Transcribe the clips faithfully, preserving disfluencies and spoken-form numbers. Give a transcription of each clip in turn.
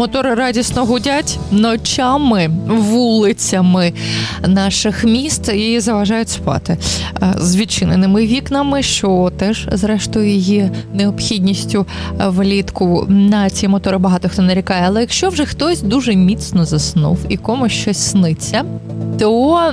мотори радісно гудять ночами, вулицями наших міст і заважають спати з відчиненими вікнами, що теж, зрештою, є необхідністю влітку. На ці мотори багато хто нарікає. Але якщо вже хтось дуже міцно заснув і комусь щось сниться, то...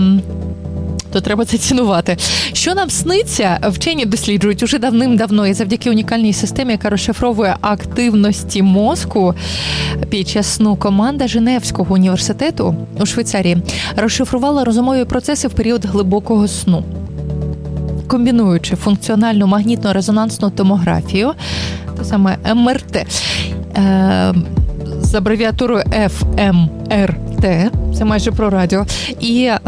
то треба це цінувати. Що нам сниться, вчені досліджують уже давним-давно і завдяки унікальній системі, яка розшифровує активності мозку під час сну. Команда Женевського університету у Швейцарії розшифрувала розумові процеси в період глибокого сну. Комбінуючи функціональну магнітно-резонансну томографію, те саме ем ер те, е- з абревіатурою еф ем ер те, це майже про радіо, і е,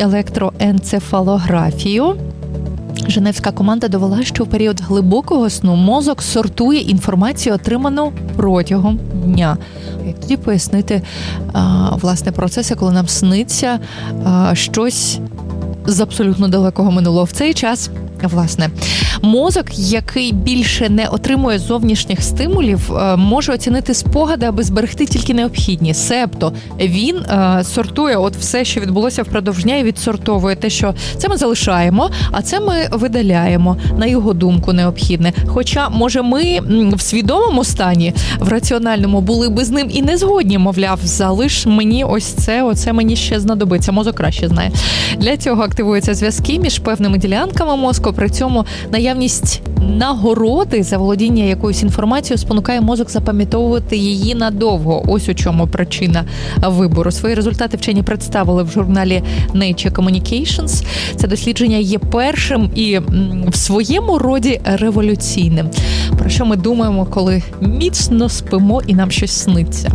електроенцефалографію, Женевська команда довела, що в період глибокого сну мозок сортує інформацію, отриману протягом дня. Як тоді пояснити а, власне процеси, коли нам сниться а, щось з абсолютно далекого минулого в цей час? Власне, мозок, який більше не отримує зовнішніх стимулів, може оцінити спогади, аби зберегти тільки необхідні. Себто він е, сортує от все, що відбулося впродовж дня, і відсортовує те, що це ми залишаємо, а це ми видаляємо, на його думку, необхідне. Хоча, може, ми в свідомому стані, в раціональному, були би з ним і не згодні, мовляв, залиш мені ось це, оце мені ще знадобиться. Мозок краще знає. Для цього активуються зв'язки між певними ділянками мозку. При цьому наявність нагороди за володіння якоюсь інформацією спонукає мозок запам'ятовувати її надовго. Ось у чому причина вибору. Свої результати вчені представили в журналі Nature Communications. Це дослідження є першим і в своєму роді революційним. Про що ми думаємо, коли міцно спимо і нам щось сниться?